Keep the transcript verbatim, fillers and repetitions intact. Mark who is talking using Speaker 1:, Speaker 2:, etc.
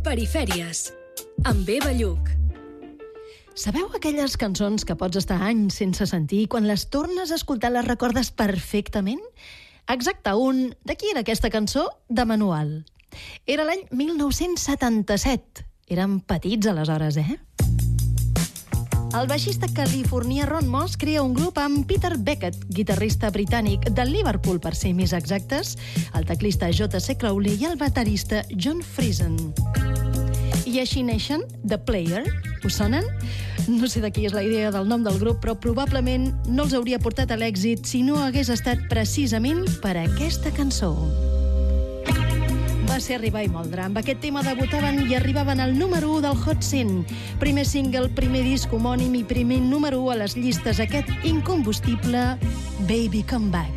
Speaker 1: Perifèries, amb Eva Lluc.
Speaker 2: Sabeu aquelles cançons que pots estar anys sense sentir i quan les tornes a escoltar les recordes perfectament? Exacte, un... De qui era aquesta cançó? De manual. Era l'any mil nou-cents setanta-set. Érem petits aleshores, eh? El baixista californià Ron Moss crea un grup amb Peter Beckett, guitarrista britànic de Liverpool, per ser més exactes, el teclista J C Crowley i el baterista John Friesen. I així neixen The Player. Us sonen? No sé de qui és la idea del nom del grup, però probablement no els hauria portat a l'èxit si no hagués estat precisament per aquesta cançó. Va ser arribar i moldre. Amb aquest tema debutaven i arribaven al número u del Hot cent. Primer single, primer disc homònim i primer número u a les llistes, aquest incombustible Baby Come Back.